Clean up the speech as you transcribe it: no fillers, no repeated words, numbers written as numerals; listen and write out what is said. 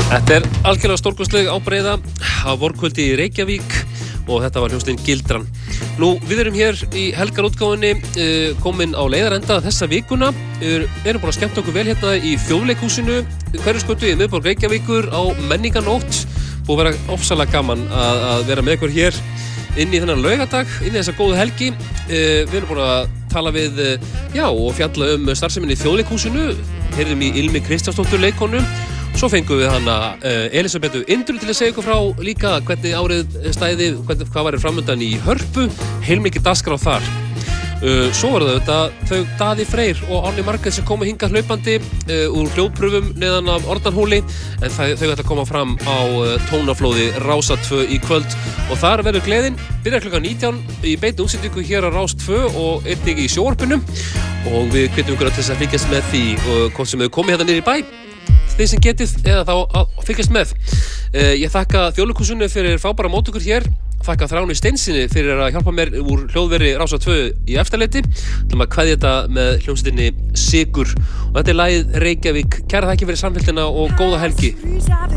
Þetta algjörlega stórkostleg ábreiða á vorkvöldi í Reykjavík og þetta var hljómsveitin Gildran. Nú, við erum hér í helgarútgáfunni komin á leiðarenda þessa vikuna. Erum búin að skemmta okkur vel hérna í Þjóðleikhúsinu, Hverfisgötu í miðborg Reykjavíkur á menningarnótt. Búið að vera ofsalega gaman að vera með ykkur hér inn í þennan laugardag, inn í þessa góðu helgi. Við erum búin að tala við, og fjalla starfseminni í Þjóðleikhúsinu. Heyrðum í Ilmi Kristjánsdóttur leikkonu. Svo fengum við hana Elísabetu Indru til að segja ykkur frá líka hvernig árið stæði, hvað væri framundan í Hörpu, heilmikið dagskrá þar. Svo var það þau Daði Freyr og Árni Margrét sem komu hingað hlaupandi úr hljóðprufum neðan af Ordanhóli, en þau ætla að koma fram á tónaflóði Rásar 2 í kvöld og þar verður gleðin, byrjar klukkan 19 í beinni útsendingu hér á Rás 2 og einnig í sjónvarpinu og við hvetjum ykkur til þess að fylgjast með því og hvort sem þau komið hérna niður í bæ þeir sem getið eða þá að fylgjast með. Ég þakka Þjóðleikhúsinu fyrir frábæra móttökur hér, þakka Þráni Steinsinni fyrir að hjálpa mér úr hljóðveri Rásar 2 í eftirleiti. Ætlum að kveðja þetta með hljómsveitinni Sigur og þetta lagið Reykjavík. Kæra þakki fyrir samfylgdina og góða helgi.